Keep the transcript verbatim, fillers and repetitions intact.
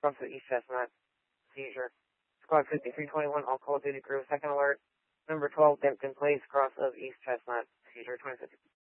cross of East Chestnut, seizure. Squad fifty-three twenty-one, all Call of Duty crew, second alert. Number twelve, Dempton Place, cross of East Chestnut, seizure twenty-six.